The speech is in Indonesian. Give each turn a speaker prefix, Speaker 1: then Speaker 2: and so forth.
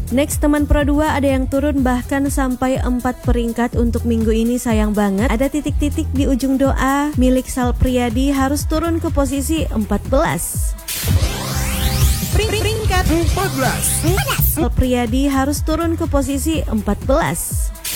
Speaker 1: Next, teman Pro 2 ada yang turun bahkan sampai 4 peringkat untuk minggu ini, sayang banget. Ada titik-titik di ujung doa milik Sal Priadi harus turun ke posisi 14.
Speaker 2: Peringkat 14.
Speaker 1: Sal Priadi harus turun ke posisi 14.